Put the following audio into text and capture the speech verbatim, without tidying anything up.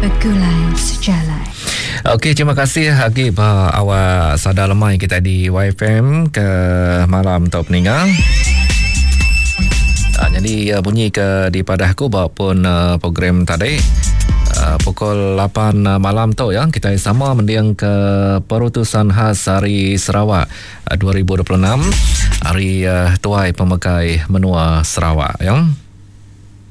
Bergulai sejalan. Okey, terima kasih Agib uh, awak sadar lemai kita di Y F M ke malam top peninggal. Uh, jadi uh, bunyi ke di padahku maupun uh, program tadi uh, pukul lapan uh, malam tu ya, kita sama mendiang ke Perutusan Khas Hari Sarawak uh, dua ribu dua puluh enam, Hari uh, Tuai Pemakai Menua Sarawak ya.